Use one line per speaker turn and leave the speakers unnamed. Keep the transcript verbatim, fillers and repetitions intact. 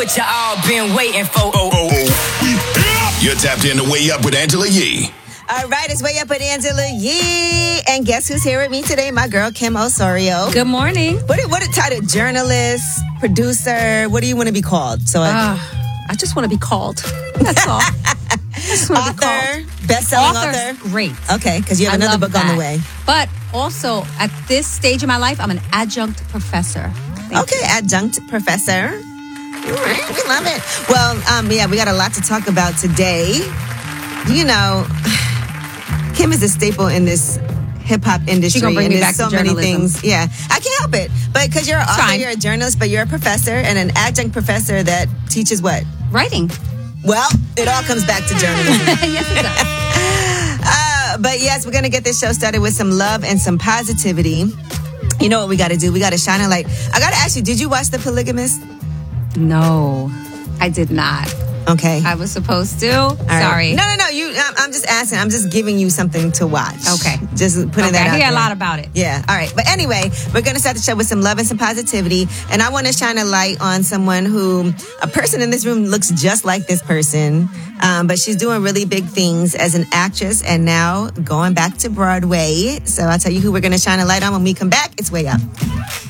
what you all been waiting for. Oh, oh,
oh. You're tapped in to Way Up with Angela Yee.
All right, it's Way Up with Angela Yee. And guess who's here with me today? My girl, Kim Osorio.
Good morning.
What what a title? Journalist, producer. What do you want to be called? So,
uh, I just want to be called. That's all.
Author, best-selling author.
Great.
Okay, because you have
I
another book
that.
on the way.
But also, at this stage in my life, I'm an adjunct professor. Thank
okay,
you.
adjunct professor. All right, we love it. Well, um, yeah, we got a lot to talk about today. You know, Kim is a staple in this hip-hop industry.
She's gonna bring
and
me
there's
back
so
to
many
journalism.
things. Yeah, I can't help it. But because you're an author,
Fine.
you're a journalist, but you're a professor and an adjunct professor that teaches what?
Writing.
Well, it all comes back to journalism.
Yes, it does.
Uh, but yes, we're going to get this show started with some love and some positivity. You know what we got to do? We got to shine a light. I got to ask you, did you watch The Polygamist?
No, I did not.
Okay.
I was supposed to.
All right.
Sorry.
No, no, no. You. I'm, I'm just asking. I'm just giving you something to watch.
Okay.
Just putting
okay,
that out
I hear
there.
a lot about it.
Yeah. All right. But anyway, we're going to start the show with some love and some positivity. And I want to shine a light on someone who, a person in this room looks just like this person. Um, but she's doing really big things as an actress and now going back to Broadway. So I'll tell you who we're going to shine a light on when we come back. It's Way Up.